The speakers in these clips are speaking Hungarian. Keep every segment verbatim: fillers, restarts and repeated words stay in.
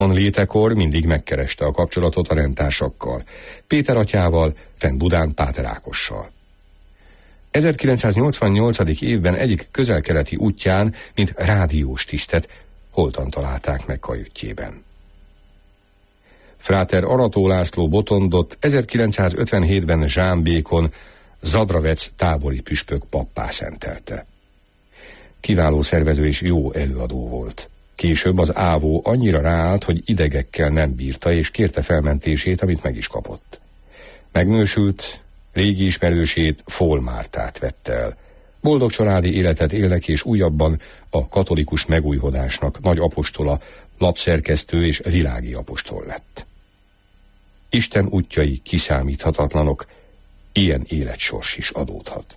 létekor mindig megkereste a kapcsolatot a rendtársakkal, Péter atyával, fenn Budán Páter Ákossal. ezerkilencszáznyolcvannyolc. évben egyik közel-keleti útján, mint rádiós tisztet, holtan találták meg kajütjében. Fráter Arató László Botondot ezerkilencszázötvenhétben Zsámbékon Zadravec tábori püspök pappá szentelte. Kiváló szervező és jó előadó volt. Később az ávó annyira ráállt, hogy idegekkel nem bírta, és kérte felmentését, amit meg is kapott. Megnősült, régi ismerősét, Fól Mártát vette el. Boldog családi életet élnek, és újabban a katolikus megújhodásnak nagy apostola, lapszerkesztő és világi apostol lett. Isten útjai kiszámíthatatlanok, ilyen életsors is adódhat.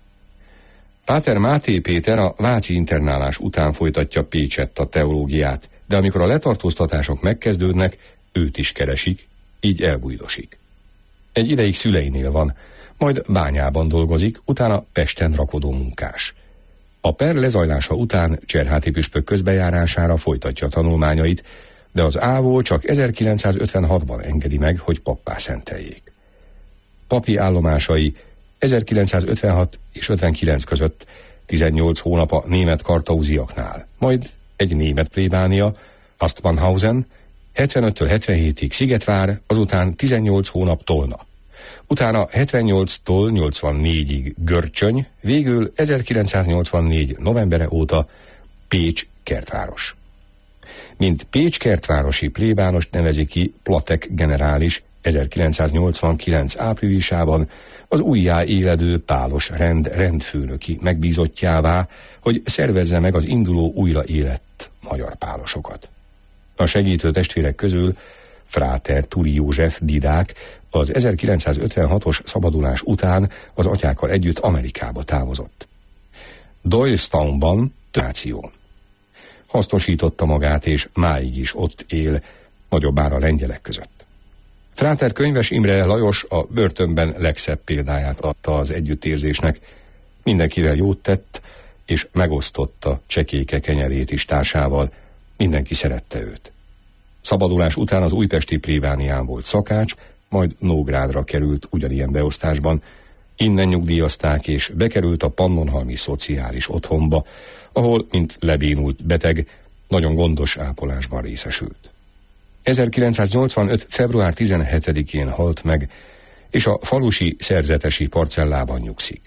Páter Máté Péter a váci internálás után folytatja Pécsett a teológiát, de amikor a letartóztatások megkezdődnek, őt is keresik, így elbújdosik. Egy ideig szüleinél van, majd Bányában dolgozik, utána Pesten rakodó munkás. A per lezajlása után Cserháti püspök közbejárására folytatja a tanulmányait, de az ávó csak ezerkilencszázötvenhatban engedi meg, hogy pappá szenteljék. Papi állomásai ezerkilencszázötvenhat és ötvenkilenc között tizennyolc hónap a német kartauziaknál, majd egy német plébánia, Astmanhausen, hetvenöttől hetvenhétig Szigetvár, azután tizennyolc hónap Tolna. Utána hetvennyolctól nyolcvannégyig Görcsöny, végül ezerkilencszáznyolcvannégy novembere óta Pécs kertváros. Mint Pécs kertvárosi plébánost nevezi ki Platek generális ezerkilencszáznyolcvankilenc áprilisában az újjá éledő pálos rend rendfőnöki megbízottjává, hogy szervezze meg az induló újraélett magyar pálosokat. A segítő testvérek közül Fráter Turi József didák az ezerkilencszázötvenhatos szabadulás után az atyákkal együtt Amerikába távozott. Doylestownban náció. Hasznosította magát, és máig is ott él, nagyobbára a lengyelek között. Fráter Könyves Imre Lajos a börtönben legszebb példáját adta az együttérzésnek, mindenkivel jót tett, és megosztotta csekéke kenyerét is társával, mindenki szerette őt. Szabadulás után az újpesti plébánián volt szakács, majd Nógrádra került ugyanilyen beosztásban, innen nyugdíjazták, és bekerült a Pannonhalmi Szociális Otthonba, ahol, mint lebénult beteg, nagyon gondos ápolásban részesült. ezerkilencszáznyolcvanöt. február tizenhetedikén halt meg, és a falusi szerzetesi parcellában nyugszik.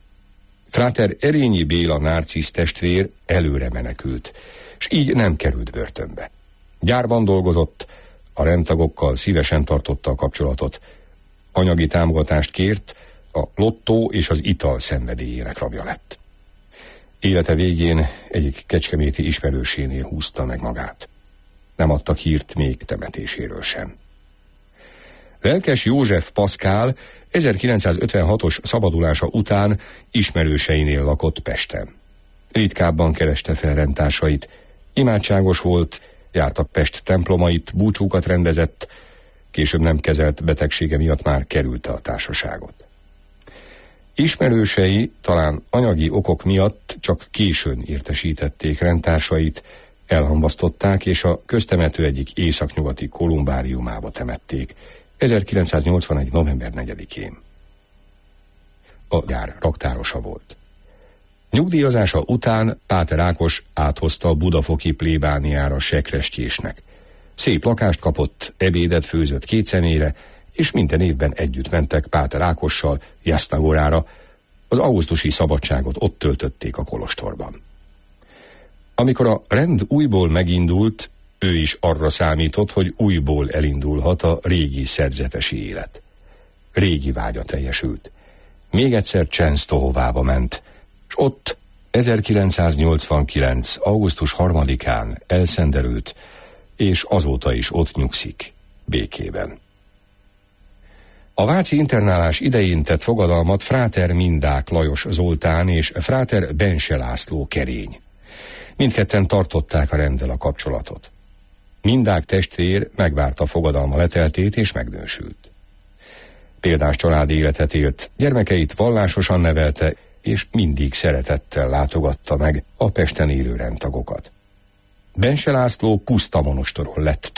Fráter Erényi Béla Nárcisz testvér előre menekült, és így nem került börtönbe. Gyárban dolgozott, a rendtagokkal szívesen tartotta a kapcsolatot, anyagi támogatást kért, a lottó és az ital szenvedélyének rabja lett. Élete végén egyik kecskeméti ismerősénél húzta meg magát. Nem adtak hírt még temetéséről sem. Lelkes József Paszkál ezerkilencszázötvenhatos szabadulása után ismerőseinél lakott Pesten. Ritkábban kereste fel rendtársait, imádságos volt, járt a Pest templomait, búcsúkat rendezett, később nem kezelt betegsége miatt már kerülte a társaságot. Ismerősei talán anyagi okok miatt csak későn értesítették rendtársait, elhamvasztották, és a köztemető egyik északnyugati kolumbáriumába temették ezerkilencszáznyolcvanegy. november negyedikén. A gyár raktárosa volt. Nyugdíjazása után Páter Ákos áthozta a budafoki plébániára sekrestjésnek. Szép lakást kapott, ebédet főzött két személyre, és minden évben együtt mentek Páter Ákossal Jasnagorára, az augusztusi szabadságot ott töltötték a kolostorban. Amikor a rend újból megindult, ő is arra számított, hogy újból elindulhat a régi szerzetesi élet. Régi vágya teljesült. Még egyszer Csensztohovába ment, és ott ezerkilencszáznyolcvankilenc. augusztus harmadikán elszenderült, és azóta is ott nyugszik, békében. A váci internálás idején tett fogadalmat Fráter Mindák Lajos Zoltán és Fráter Bense László Kerény. Mindketten tartották a renddel a kapcsolatot. Mindák testvér megvárta fogadalma leteltét és megnősült. Példás családi életet élt, gyermekeit vallásosan nevelte, és mindig szeretettel látogatta meg a Pesten élő rendtagokat. Bense László puszta monostoron lett